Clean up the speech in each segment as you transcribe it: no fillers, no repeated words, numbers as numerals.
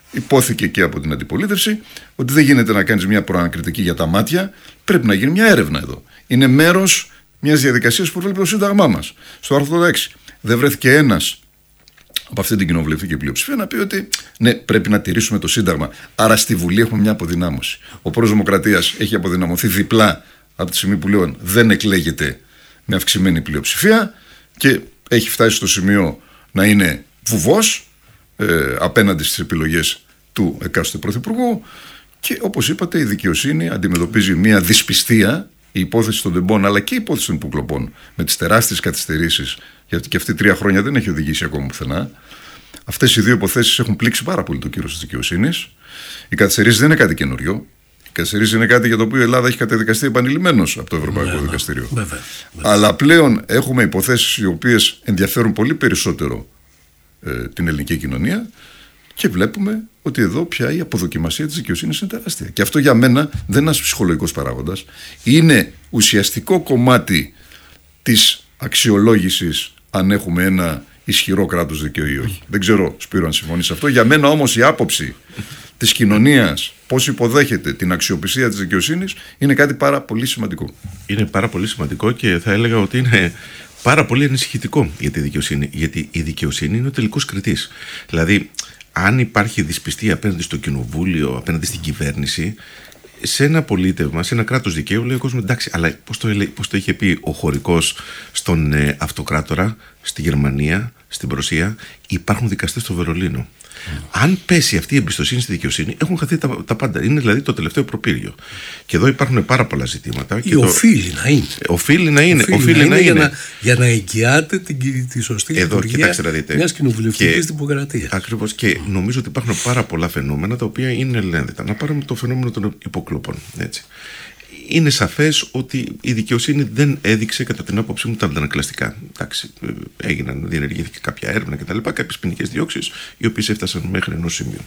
υπόθηκε και από την αντιπολίτευση ότι δεν γίνεται να κάνεις μια προανακριτική για τα μάτια, πρέπει να γίνει μια έρευνα εδώ. Είναι μέρος μιας διαδικασίας που βλέπει το Σύνταγμά μας. Στο άρθρο 86 δεν βρέθηκε ένας από αυτή την κοινοβουλευτική πλειοψηφία να πει ότι ναι, πρέπει να τηρήσουμε το Σύνταγμα. Άρα στη Βουλή έχουμε μια αποδυνάμωση. Ο πρόεδρος Δημοκρατίας έχει αποδυναμωθεί διπλά από τη στιγμή που λέω δεν εκλέγεται με αυξημένη πλειοψηφία και έχει φτάσει στο σημείο να είναι βουβός απέναντι στις επιλογές του εκάστοτε πρωθυπουργού. Και όπως είπατε, η δικαιοσύνη αντιμετωπίζει μια δυσπιστία, η υπόθεση των τεμπών αλλά και η υπόθεση των υποκλοπών, με τις τεράστιες καθυστερήσεις, γιατί και αυτή 3 χρόνια δεν έχει οδηγήσει ακόμα πουθενά. Αυτές οι δύο υποθέσεις έχουν πλήξει πάρα πολύ το κύρος της δικαιοσύνης. Οι καθυστερήσεις δεν είναι κάτι καινούριο. Οι καθυστερήσεις είναι κάτι για το οποίο η Ελλάδα έχει καταδικαστεί επανειλημμένως από το Ευρωπαϊκό Δικαστήριο. Βέβαια. Αλλά πλέον έχουμε υποθέσεις οι οποίες ενδιαφέρουν πολύ περισσότερο την ελληνική κοινωνία. Και βλέπουμε ότι εδώ πια η αποδοκιμασία της δικαιοσύνης είναι τεράστια. Και αυτό για μένα δεν είναι ένας ψυχολογικός παράγοντας. Είναι ουσιαστικό κομμάτι της αξιολόγησης αν έχουμε ένα ισχυρό κράτος δικαίου ή όχι. Δεν ξέρω, Σπύρο, αν συμφωνείς σε αυτό. Για μένα όμως η άποψη της κοινωνίας, πώς υποδέχεται την αξιοπιστία της δικαιοσύνης, είναι κάτι πάρα πολύ σημαντικό. Είναι πάρα πολύ σημαντικό και θα έλεγα ότι είναι πάρα πολύ ανησυχητικό για τη δικαιοσύνη. Γιατί η δικαιοσύνη είναι ο τελικός κριτής. Δηλαδή, αν υπάρχει δυσπιστία απέναντι στο κοινοβούλιο, απέναντι στην κυβέρνηση, σε ένα πολίτευμα, σε ένα κράτος δικαίου, λέει ο κόσμος εντάξει, αλλά πώς το είχε πει ο Χωρικός στον αυτοκράτορα, στη Γερμανία, στην Πρωσία, υπάρχουν δικαστές στο Βερολίνο. Αν πέσει αυτή η εμπιστοσύνη στη δικαιοσύνη, έχουν χαθεί τα πάντα. Είναι δηλαδή το τελευταίο προπύργιο. Και εδώ υπάρχουν πάρα πολλά ζητήματα. Οφείλει να είναι. Οφείλει να είναι. Για να εγγυάται τη σωστή λειτουργία μιας κοινοβουλευτικής δημοκρατίας. Ακριβώς. Και νομίζω ότι υπάρχουν πάρα πολλά φαινόμενα τα οποία είναι ελένδετα. Να πάρουμε το φαινόμενο των υποκλοπών. Έτσι. Είναι σαφές ότι η δικαιοσύνη δεν έδειξε, κατά την άποψή μου, τα αντανακλαστικά. Εντάξει, διενεργήθηκε κάποια έρευνα κτλ. Κάποιες ποινικές διώξεις, οι οποίες έφτασαν μέχρι ενός σημείου.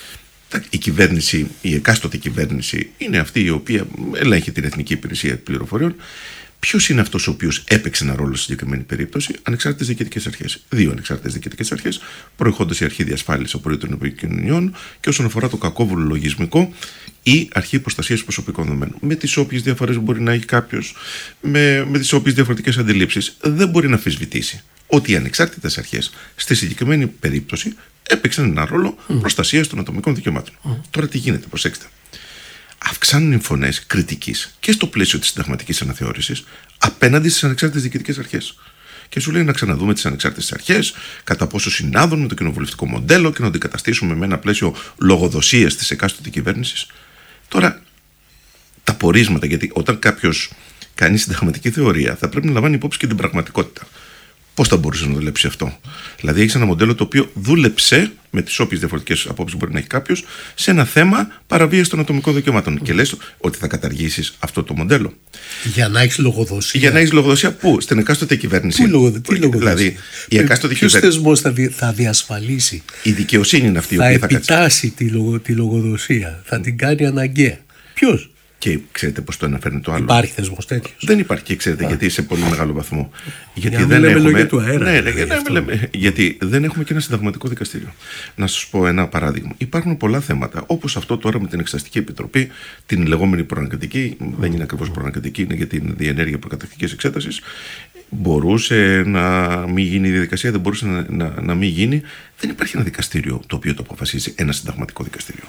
Η κυβέρνηση, η εκάστοτε κυβέρνηση, είναι αυτή η οποία ελέγχει την Εθνική Υπηρεσία Πληροφοριών. Ποιος είναι αυτός ο οποίος έπαιξε ένα ρόλο στη συγκεκριμένη περίπτωση? Ανεξάρτητες διοικητικές αρχές. 2 ανεξάρτητες διοικητικές αρχές, προεχόντως η Αρχή Διασφάλισης Απορρίτων Επικοινωνιών και όσον αφορά το κακόβουλο λογισμικό, η Αρχή Προστασίας Προσωπικών Δεδομένων. Με τις όποιες διαφορές μπορεί να έχει κάποιος, με τις όποιες διαφορετικές αντιλήψεις, δεν μπορεί να αμφισβητήσει ότι οι ανεξάρτητες αρχές στη συγκεκριμένη περίπτωση έπαιξαν ένα ρόλο προστασίας των ατομικών δικαιωμάτων. Τώρα τι γίνεται, προσέξτε. Αυξάνουν οι φωνές κριτικής και στο πλαίσιο της συνταγματικής αναθεώρησης απέναντι στις ανεξάρτητες διοικητικές αρχές. Και σου λέει να ξαναδούμε τις ανεξάρτητες αρχές, κατά πόσο συνάδουν με το κοινοβουλευτικό μοντέλο και να αντικαταστήσουμε με ένα πλαίσιο λογοδοσίας της εκάστοτε κυβέρνησης. Τώρα, τα πορίσματα, γιατί όταν κάποιος κάνει συνταγματική θεωρία, θα πρέπει να λαμβάνει υπόψη και την πραγματικότητα. Πώς θα μπορούσε να δουλέψει αυτό? Δηλαδή, έχεις ένα μοντέλο το οποίο δούλεψε με τις όποιες διαφορετικές απόψεις μπορεί να έχει κάποιος σε ένα θέμα παραβίαση των ατομικών δικαιωμάτων. Και λες ότι θα καταργήσεις αυτό το μοντέλο. Για να έχεις λογοδοσία. Για να έχεις λογοδοσία πού? Στην εκάστοτε κυβέρνηση. Τι λογοδοσία. Δηλαδή, η εκάστοτε ποιος κυβέρνηση. θεσμός θα διασφαλίσει? Η δικαιοσύνη είναι αυτή η οποία θα επιτάσει τη λογοδοσία. Θα την κάνει αναγκαία. Ποιος? Και ξέρετε πώς το αναφέρει το άλλο? Υπάρχει θεσμός τέτοιος? Δεν υπάρχει, και ξέρετε γιατί σε πολύ μεγάλο βαθμό. Γιατί δεν έχουμε. Του αέρα, γιατί δεν έχουμε και ένα συνταγματικό δικαστήριο. Να σας πω ένα παράδειγμα. Υπάρχουν πολλά θέματα, όπως αυτό τώρα με την Εξεταστική Επιτροπή, την λεγόμενη προανακριτική. Δεν είναι ακριβώς προανακριτική, είναι για την διενέργεια προκαταρκτικής εξέτασης. Μπορούσε να μην γίνει η διαδικασία, δεν μπορούσε να μην γίνει. Δεν υπάρχει ένα δικαστήριο το οποίο το αποφασίζει, ένα συνταγματικό δικαστήριο.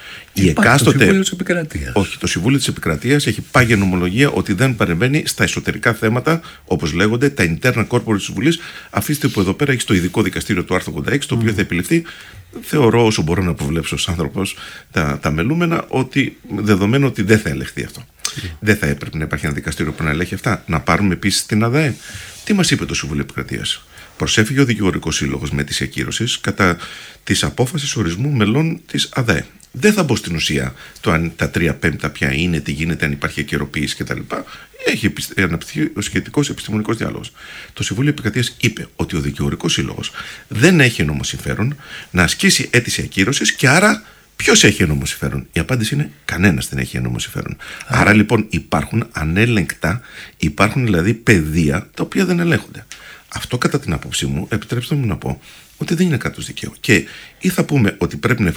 Το Συμβούλιο της Επικρατείας. Όχι, το Συμβούλιο της Επικρατείας έχει πάγια νομολογία ότι δεν παρεμβαίνει στα εσωτερικά θέματα, όπως λέγονται, τα interna corpora της Βουλής. Αφήστε που εδώ πέρα έχει το ειδικό δικαστήριο του άρθρου 86, το οποίο θα επιληφθεί. Θεωρώ, όσο μπορώ να αποβλέψω ως άνθρωπος τα μελούμενα, ότι δεδομένου ότι δεν θα ελεγχθεί αυτό. Δεν θα έπρεπε να υπάρχει ένα δικαστήριο που να ελέγχει αυτά. Να πάρουμε επίσης την ΑΔΑΕ. Τι μας είπε το Συμβούλιο Επικρατείας? Προσέφυγε ο Δικηγορικός Σύλλογος με αίτηση ακύρωσης κατά της απόφασης ορισμού μελών της ΑΔΑΕ. Δεν θα μπω στην ουσία το αν τα 3/5 ποια είναι, τι γίνεται, αν υπάρχει ακυροποίηση κτλ. Έχει αναπτυχθεί ο σχετικός επιστημονικός διάλογος. Το Συμβούλιο Επικρατείας είπε ότι ο Δικηγορικός Σύλλογος δεν έχει νόμο συμφέρον να ασκήσει αίτηση ακύρωσης και άρα ποιος έχει νόμο συμφέρον? Η απάντηση είναι κανένας δεν έχει νόμο συμφέρον. Άρα λοιπόν υπάρχουν ανέλεγκτα, υπάρχουν δηλαδή πεδία τα οποία δεν ελέγχονται. Αυτό κατά την άποψή μου, επιτρέψτε μου να πω, ότι δεν είναι κράτος δικαίου. Και ή θα πούμε ότι πρέπει να